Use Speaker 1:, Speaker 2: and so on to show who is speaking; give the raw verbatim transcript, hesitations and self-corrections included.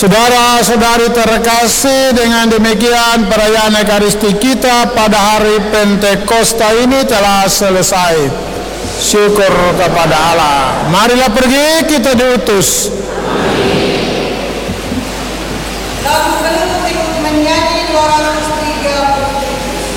Speaker 1: Saudara-saudari terkasih, dengan demikian perayaan Ekaristi kita pada hari Pentakosta ini telah selesai. Syukur kepada Allah. Marilah pergi, kita diutus.